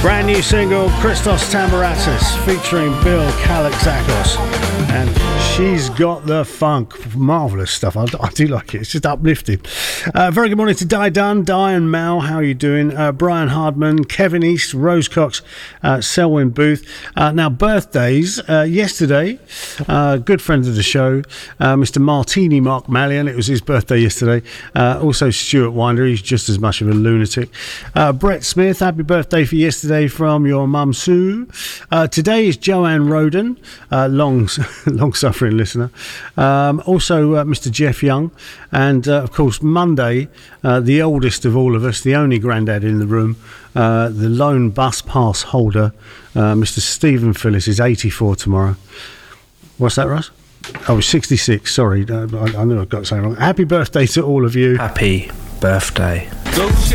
Brand new single, Christos Tambourakis, featuring Bill Kalixakos. And She's Got the Funk. Marvellous stuff. I do like it. It's just uplifting. Very good morning to Di Dunn, Di and Mal. How are you doing? Brian Hardman, Kevin East, Rose Cox, Selwyn Booth. Now, birthdays. Yesterday, good friend of the show, Mr. Martini Mark Mallion. It was his birthday yesterday. Also, Stuart Winder. He's just as much of a lunatic. Brett Smith, happy birthday for yesterday from your mum Sue. Today is Joanne Roden, long-suffering listener. Also, Mr. Jeff Young. And, of course, Monday, the oldest of all of us, the only granddad in the room, the lone bus pass holder, Mr. Stephen Phillips, is 84 tomorrow. What's that, Russ? Oh, 66, sorry. I knew I got something wrong. Happy birthday to all of you. Happy birthday. Go